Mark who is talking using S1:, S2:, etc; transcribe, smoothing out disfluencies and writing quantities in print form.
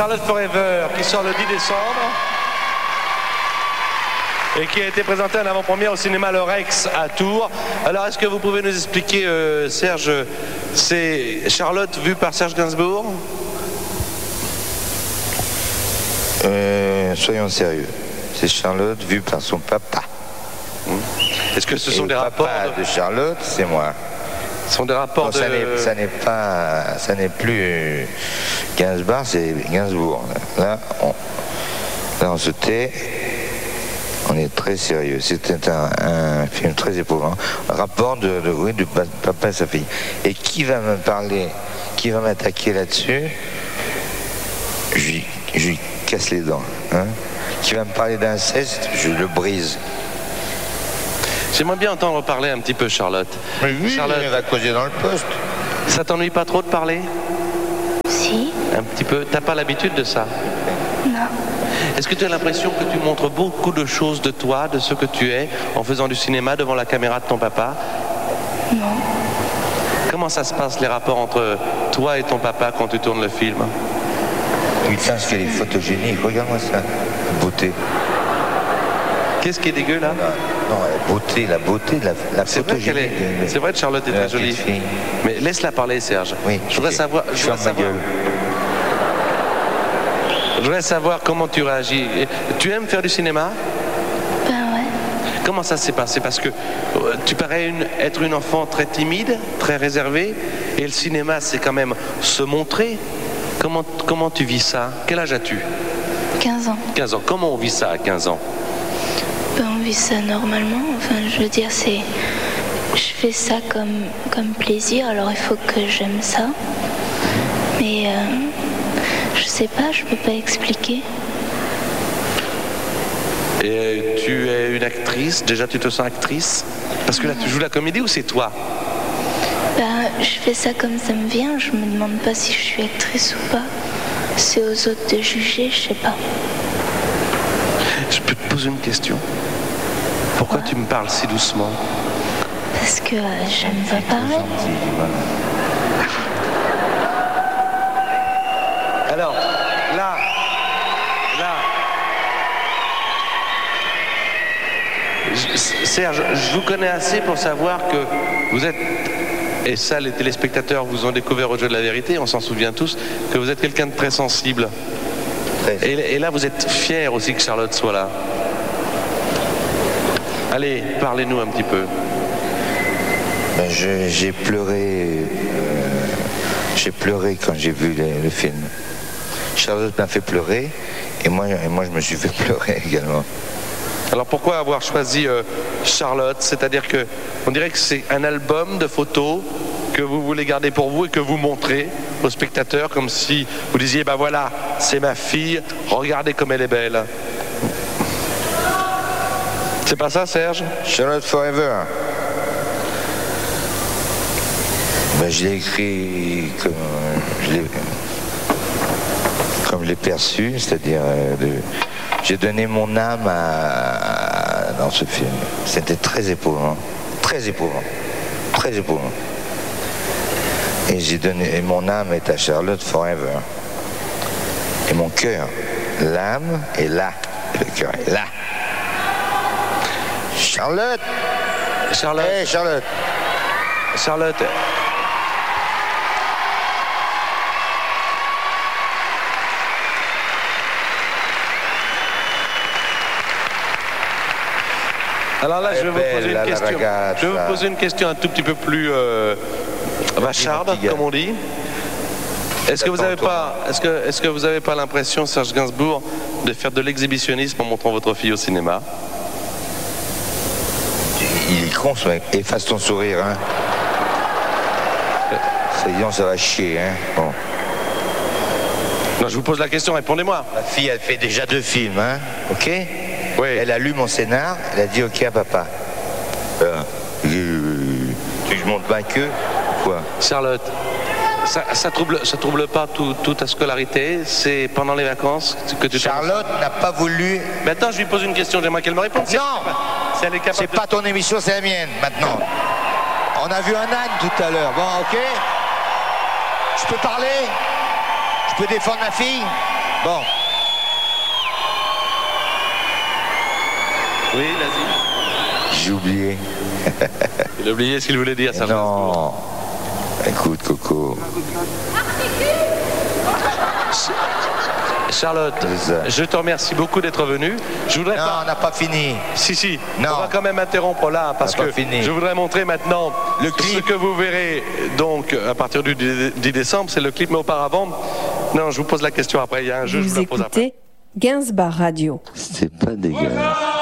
S1: Charlotte Forever, qui sort le 10 décembre et qui a été présenté en avant-première au cinéma Le Rex à Tours. Alors, est-ce que vous pouvez nous expliquer, Serge, c'est Charlotte vue par Serge Gainsbourg?
S2: Soyons sérieux. C'est Charlotte vue par son papa.
S1: Est-ce que ce sont des rapports
S2: de Charlotte, c'est moi.
S1: Ce sont des rapports
S2: non, ça n'est plus Gainsbourg, c'est Gainsbourg. Là, on se tait. On est très sérieux. C'était un film très éprouvant. Un rapport de papa et sa fille. Et qui va me parler, qui va m'attaquer là-dessus? Je lui casse les dents. Hein? Qui va me parler d'inceste, je le brise.
S1: J'aimerais bien entendre parler un petit peu, Charlotte.
S2: Mais oui,
S1: Charlotte,
S2: elle va causer dans le poste.
S1: Ça t'ennuie pas trop de parler?
S3: Si.
S1: Un petit peu. T'as pas l'habitude de ça?
S3: Non.
S1: Est-ce que tu as l'impression que tu montres beaucoup de choses de toi, de ce que tu es, en faisant du cinéma devant la caméra de ton papa?
S3: Non.
S1: Comment ça se passe, les rapports entre toi et ton papa quand tu tournes le film?
S2: Putain, ce qu'elle est photogénique. Regarde-moi ça. La beauté.
S1: Qu'est-ce qui est dégueu, là?
S2: Non, la beauté, la photogénie.
S1: C'est vrai que Charlotte est très jolie. Mais laisse-la parler, Serge.
S2: Oui.
S1: Je voudrais savoir... Je voudrais savoir comment tu réagis. Tu aimes faire du cinéma?
S3: Ben ouais.
S1: Comment ça s'est passé? Parce que tu parais être une enfant très timide, très réservée, et le cinéma, c'est quand même se montrer. Comment tu vis ça? Quel âge as-tu?
S3: 15 ans.
S1: 15 ans. Comment on vit ça à 15 ans?
S3: Ben on vit ça normalement. Enfin, je veux dire, je fais ça comme plaisir, alors il faut que j'aime ça. Mais je sais pas, je peux pas expliquer.
S1: Et tu es une actrice? Déjà, tu te sens actrice? Parce que là, tu joues la comédie ou c'est toi?
S3: Ben, je fais ça comme ça me vient. Je me demande pas si je suis actrice ou pas. C'est aux autres de juger, je sais pas.
S1: Je peux te poser une question? Pourquoi tu me parles si doucement?
S3: Parce que j'aime pas parler.
S1: Alors, là, Serge, je vous connais assez pour savoir que vous êtes, et ça les téléspectateurs vous ont découvert au jeu de la vérité, on s'en souvient tous, que vous êtes quelqu'un de très sensible. Et là, vous êtes fier aussi que Charlotte soit là. Allez, parlez-nous un petit peu.
S2: Ben, j'ai pleuré quand j'ai vu le film. Charlotte m'a fait pleurer et moi je me suis fait pleurer également.
S1: Alors pourquoi avoir choisi Charlotte? C'est-à-dire que on dirait que c'est un album de photos que vous voulez garder pour vous et que vous montrez aux spectateurs comme si vous disiez ben voilà, c'est ma fille, regardez comme elle est belle. C'est pas ça, Serge?
S2: Charlotte Forever. Ben, je l'ai écrit comme je l'ai perçu, c'est-à-dire j'ai donné mon âme dans ce film. C'était très éprouvant, très éprouvant, très éprouvant. Et mon âme est à Charlotte Forever. Et mon cœur, l'âme est là, le cœur est là. Charlotte. Hey, Charlotte.
S1: Charlotte. Alors là, je vais vous poser une question. Je vais vous poser une question un tout petit peu plus vacharde, comme on dit. Est-ce que vous n'avez pas l'impression, Serge Gainsbourg, de faire de l'exhibitionnisme en montrant votre fille au cinéma?
S2: Il est con, efface ton sourire, hein. Ça va chier, hein. Bon.
S1: Non, je vous pose la question, répondez-moi.
S2: Ma fille, elle fait déjà 2 films, hein. Ok?
S1: Oui.
S2: Elle a lu mon scénar, elle a dit ok à papa. Tu veux que je monte ma queue ou quoi?
S1: Charlotte, ça trouble pas toute ta scolarité? C'est pendant les vacances que tu...
S2: Charlotte n'a pas voulu...
S1: Maintenant, je lui pose une question, j'aimerais qu'elle me réponde.
S2: Non, c'est pas ton émission, c'est la mienne, maintenant. On a vu un âne tout à l'heure. Bon, ok? Je peux parler? Je peux défendre ma fille? Bon.
S1: Oui, vas-y.
S2: J'ai oublié.
S1: Il a oublié ce qu'il voulait dire, ça.
S2: Non. Écoute, Coco.
S1: Charlotte, je te remercie beaucoup d'être venue. Je voudrais
S2: non, on n'a pas fini.
S1: Si.
S2: Non.
S1: On va quand même interrompre là parce que je voudrais montrer maintenant le clip. Ce que vous verrez donc à partir du 10 décembre, c'est le clip, mais auparavant, non, je vous pose la question après. Il y a un jeu, je vous la pose après.
S4: Vous écoutez Gainsbar Radio.
S2: C'est pas dégueulasse.